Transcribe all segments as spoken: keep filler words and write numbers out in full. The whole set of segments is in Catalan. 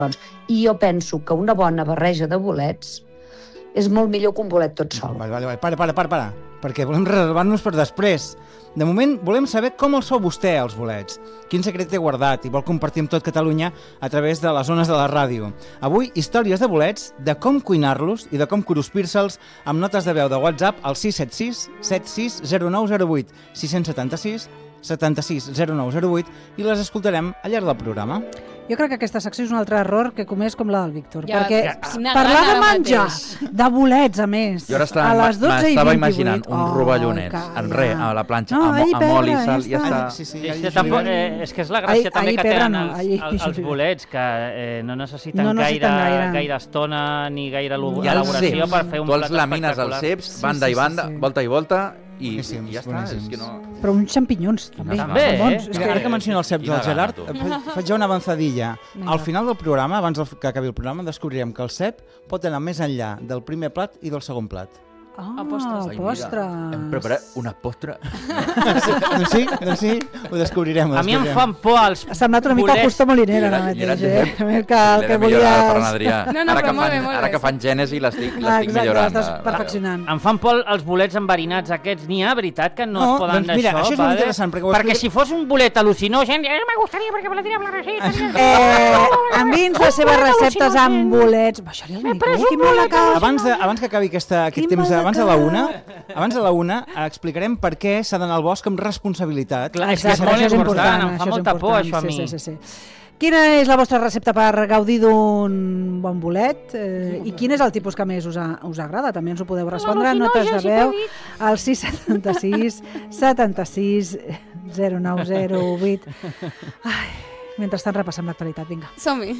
I jo penso que una bona barreja de bolets és molt millor que un bolet tot sol. Vale, vale, vale. Para, para, para, para, perquè volem reservar-nos per després. De moment, volem saber com els sou vostè, els bolets. Quin secret té guardat i vol compartir amb tot Catalunya a través de les ones de la ràdio. Avui, històries de bolets, de com cuinar-los i de com cruspir-se'ls amb notes de veu de WhatsApp al sis set sis set sis zero nou zero vuit sis set sis set sis zero nou zero vuit i les escoltarem al llarg del programa. Jo crec que aquesta secció és un altre error que comés com la del Víctor, Ja, perquè ja, ja. parlar de Ara menjar, mateix. de bolets, a més, Jo ara estava, a les dotze i m'estava vint-i-vuit. imaginant uns Oh, rovellonets, calla. en res, a la planxa, No, amb, allí amb oli i pedra, sal, ja ja està. està. Sí, sí, És allí que, tampoc, julivert. eh, és que és la gràcia Allí- també allí que pedra tenen no, els, allí els, els julivert. bolets, que eh, no necessiten, No necessiten gaire, gaire. gaire estona ni gaire I els elaboració ceps, per fer un tu els plat lamines als espectacular. ceps, Sí, banda sí, i banda, sí, sí. volta i volta, i, Boníssims, i ja està. És que no... Però uns xampinyons, també. També, eh? Bons. És Mira, que... ara que menciona el cep Quina del Gerard, gana, tu. fa- faig ja una avançadilla. Vinga. Al final del programa, abans del- que acabi el programa, descobrirem que el cep pot anar més enllà del primer plat i del segon plat. Ah, postres. Ai, postres. mira, hem preparat una postre. doncs sí, doncs sí, ho descobrirem. Ho A mi em descobrirem. fan por els Ha semblat una mica el bolets. Justo Molinera, I era- ara i era mateix, eh? Josep. El que, el L'he que de millorar, Ferran volies... Adrià. No, no, ara, però que molt fan, bé, molt ara bé. que fan gènesi l'estic Ah, l'estic exacte, millorant. l'estàs eh, perfeccionant. Em fan por els bolets enverinats aquests. N'hi ha, veritat, que no, No, es poden doncs mira, d'això? això és molt interessant, perquè ho perquè explica- si fos un bolet al·lucinogen, eh, me gustaría perquè podria hablar així. Eh, enviï'ns les seves receptes amb bolets. Baixar-li el micro, que molt la cara. Abans, de, abans que acabi aquesta, aquest Quin temps, mal de abans de la cara. una, abans de la una, eh, explicarem per què s'ha d'anar al bosc amb responsabilitat. Clar, és que és Exacte, molt això és important, em això fa és molta por important, això a mi. Sí, sí, sí, sí. Quina és la vostra recepta per gaudir d'un bon bolet? Eh, I quin és el tipus que més us, a, us agrada? També ens ho podeu respondre en notes de veu al sis set sis set sis zero nou zero vuit. Ai, mentrestant repassem l'actualitat, vinga. Som-hi.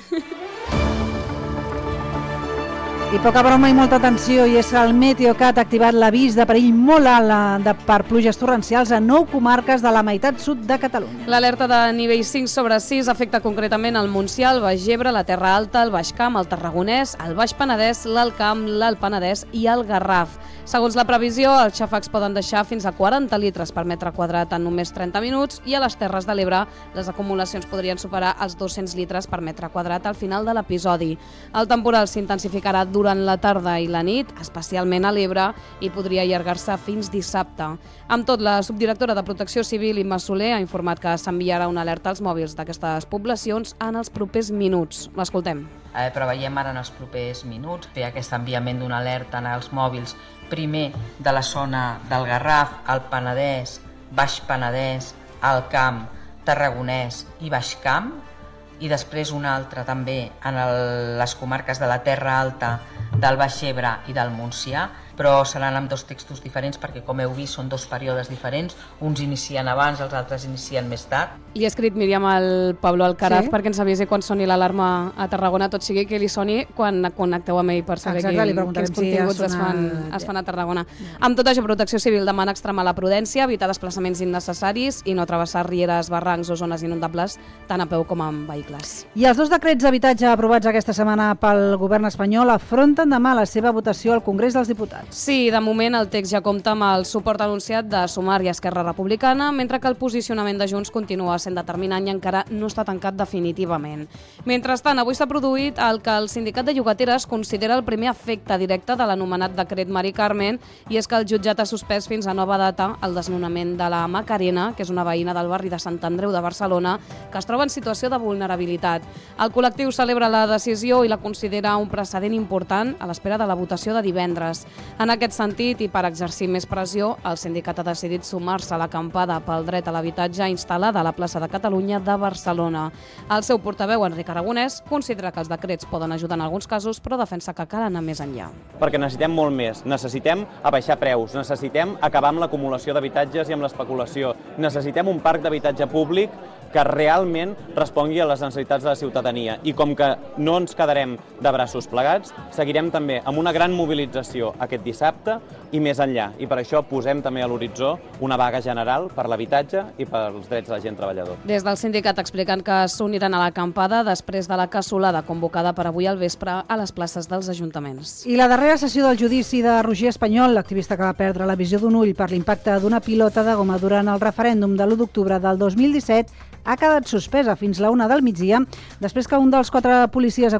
I poca broma i molta atenció, i és que el Meteocat ha activat l'avís de perill molt alt de, per pluges torrencials a nou comarques de la meitat sud de Catalunya. L'alerta de nivell cinc sobre sis afecta concretament el Montsià, el Baix Ebre, la Terra Alta, el Baix Camp, el Tarragonès, el Baix Penedès, l'Alt Camp, l'Alt Penedès i el Garraf. Segons la previsió, els xàfecs poden deixar fins a quaranta litres per metre quadrat en només trenta minuts i a les Terres de l'Ebre les acumulacions podrien superar els dos-cents litres per metre quadrat al final de l'episodi. El temporal s'intensificarà durant la tarda i la nit, especialment a l'Ebre, i podria allargar-se fins dissabte. Amb tot, la subdirectora de Protecció Civil, Imma Soler, ha informat que s'enviarà una alerta als mòbils d'aquestes poblacions en els propers minuts. L'escoltem. Eh, preveiem ara en els propers minuts fer aquest enviament d'una alerta als mòbils, primer de la zona del Garraf, el Penedès, Baix Penedès, Alt Camp, Tarragonès i Baix Camp, i després una altra també en el, les comarques de la Terra Alta, del Baix Ebre i del Montsià, però seran amb dos textos diferents perquè, com heu vist, són dos períodes diferents, uns inicien abans, els altres inicien més tard. Li he escrit, Míriam, al Pablo Alcaraz Sí? perquè ens avisi quan soni l'alarma a Tarragona, tot sigui que li soni quan connecteu amb ell per saber Exacte, li quin, preguntarem quins si ha continguts es fan, sonat. es fan a Tarragona. Amb tot això, Protecció Civil demana extremar la prudència, evitar desplaçaments innecessaris i no travessar rieres, barrancs o zones inundables tant a peu com amb vehicles. I els dos decrets d'habitatge aprovats aquesta setmana pel govern espanyol afronten demà la seva votació al Congrés dels Diputats. Sí, de moment el text ja compta amb el suport anunciat de Sumar i Esquerra Republicana, mentre que el posicionament de Junts continua sent determinant i encara no està tancat definitivament. Mentrestant, avui s'ha produït el que el Sindicat de Llogateres considera el primer efecte directe de l'anomenat decret Mari Carmen, i és que el jutjat ha suspès fins a nova data el desnonament de la Macarena, que és una veïna del barri de Sant Andreu de Barcelona, que es troba en situació de vulnerabilitat. El col·lectiu celebra la decisió i la considera un precedent important a l'espera de la votació de divendres. En aquest sentit, i per exercir més pressió, el sindicat ha decidit sumar-se a l'acampada pel dret a l'habitatge instal·lada a la plaça de Catalunya de Barcelona. El seu portaveu, Enric Aragonès, considera que els decrets poden ajudar en alguns casos, però defensa que cal anar més enllà. Perquè necessitem molt més. Necessitem abaixar preus, necessitem acabar amb l'acumulació d'habitatges i amb l'especulació. Necessitem un parc d'habitatge públic que realment respongui a les necessitats de la ciutadania. I com que no ens quedarem de braços plegats, seguirem també amb una gran mobilització aquest dissabte i més enllà. I per això posem també a l'horitzó una vaga general per l'habitatge i pels drets de la gent treballadora. Des del sindicat expliquen que s'uniran a l'acampada després de la cassolada convocada per avui al vespre a les places dels ajuntaments. I la darrera sessió del judici de Roger Espanyol, l'activista que va perdre la visió d'un ull per l'impacte d'una pilota de goma durant el referèndum de l'u d'octubre del dos mil disset, ha quedat suspesa fins la una del migdia després que un dels quatre policies